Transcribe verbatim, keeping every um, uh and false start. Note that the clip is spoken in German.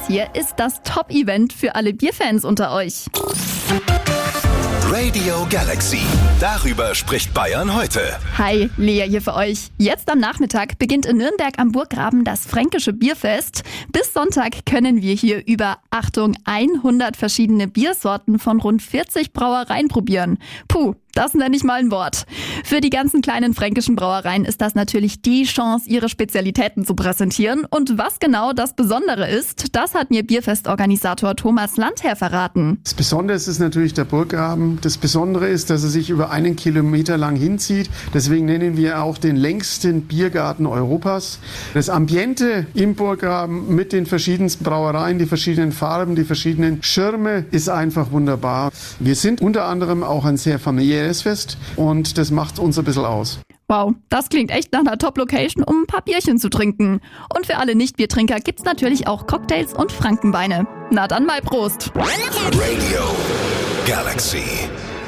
hier ist das Top-Event für alle Bierfans unter euch. Radio Galaxy. Darüber spricht Bayern heute. Hi, Lea hier für euch. Jetzt am Nachmittag beginnt in Nürnberg am Burggraben das Fränkische Bierfest. Bis Sonntag können wir hier über, Achtung, hundert verschiedene Biersorten von rund vierzig Brauereien probieren. Puh, das nenne ich mal ein Wort. Für die ganzen kleinen fränkischen Brauereien ist das natürlich die Chance, ihre Spezialitäten zu präsentieren. Und was genau das Besondere ist, das hat mir Bierfestorganisator Thomas Landherr verraten. Das Besondere ist natürlich der Burggraben. Das Besondere ist, dass er sich über einen Kilometer lang hinzieht. Deswegen nennen wir auch den längsten Biergarten Europas. Das Ambiente im Burggraben mit den verschiedensten Brauereien, die verschiedenen Farben, die verschiedenen Schirme ist einfach wunderbar. Wir sind unter anderem auch ein sehr familiäres Fest und das macht uns ein bisschen aus. Wow, das klingt echt nach einer Top-Location, um ein paar Bierchen zu trinken. Und für alle Nicht-Biertrinker gibt's natürlich auch Cocktails und Frankenbeine. Na dann mal Prost! Radio Galaxy.